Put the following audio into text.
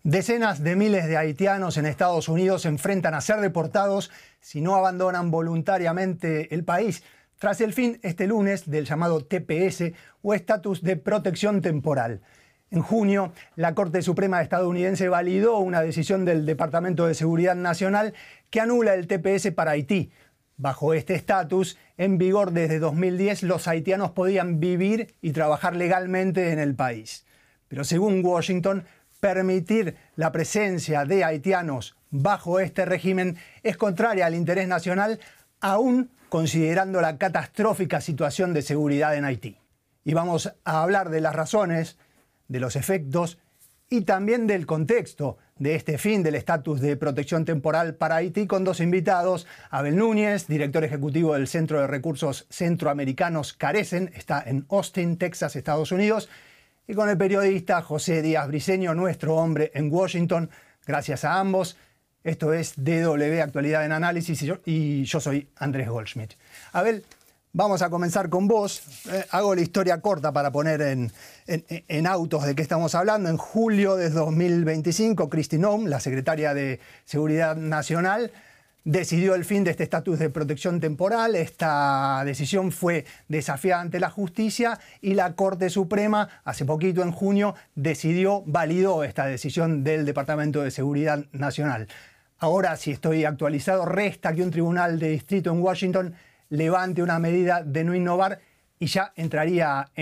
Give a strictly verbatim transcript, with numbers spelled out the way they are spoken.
Decenas de miles de haitianos en Estados Unidos se enfrentan a ser deportados si no abandonan voluntariamente el país, tras el fin este lunes del llamado T P S o Estatus de Protección Temporal. En junio, la Corte Suprema estadounidense validó una decisión del Departamento de Seguridad Nacional que anula el T P S para Haití. Bajo este estatus, en vigor desde dos mil diez, los haitianos podían vivir y trabajar legalmente en el país. Pero según Washington, permitir la presencia de haitianos bajo este régimen es contraria al interés nacional, aún considerando la catastrófica situación de seguridad en Haití. Y vamos a hablar de las razones, de los efectos y también del contexto de este fin del estatus de protección temporal para Haití con dos invitados. Abel Núñez, director ejecutivo del Centro de Recursos Centroamericanos Carecen, está en Austin, Texas, Estados Unidos. Y con el periodista José Díaz Briceño, nuestro hombre en Washington. Gracias a ambos. Esto es D W Actualidad en Análisis y yo, y yo soy Andrés Goldschmidt. Abel, vamos a comenzar con vos. Eh, hago la historia corta para poner en, en, en autos de qué estamos hablando. En julio de dos mil veinticinco, Kristi Noem, la secretaria de Seguridad Nacional, decidió el fin de este estatus de protección temporal. Esta decisión fue desafiada ante la justicia y la Corte Suprema, hace poquito, en junio, decidió, validó esta decisión del Departamento de Seguridad Nacional. Ahora, si estoy actualizado, resta que un tribunal de distrito en Washington levante una medida de no innovar y ya entraría en